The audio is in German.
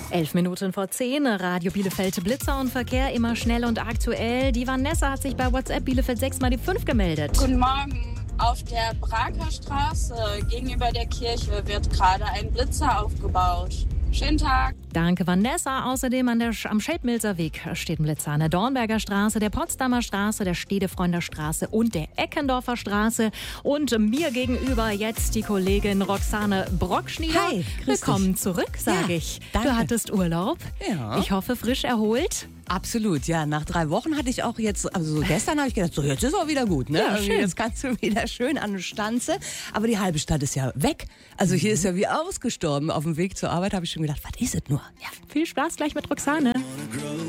11:11, Radio Bielefeld, Blitzer und Verkehr, immer schnell und aktuell. Die Vanessa hat sich bei WhatsApp Bielefeld 6x5 gemeldet. Guten Morgen. Auf der Braker Straße gegenüber der Kirche wird gerade ein Blitzer aufgebaut. Schönen Tag. Danke, Vanessa. Außerdem am Schelbmilser Weg steht ein Blitzer an der Dornberger Straße, der Potsdamer Straße, der Stedefreunter Straße und der Eckendorfer Straße. Und mir gegenüber jetzt die Kollegin Roxane Brockschnieder. Hi, willkommen zurück, sage ich. Danke. Du hattest Urlaub. Ja. Ich hoffe, frisch erholt. Absolut, ja. Nach 3 Wochen hatte ich auch jetzt, also gestern habe ich gedacht, so jetzt ist auch wieder gut, ne? Ja, schön. Jetzt kannst du wieder schön an der Stanze. Aber die halbe Stadt ist ja weg. Also hier ist ja wie ausgestorben. Auf dem Weg zur Arbeit habe ich schon gedacht, was ist es nur? Ja, viel Spaß gleich mit Roxane.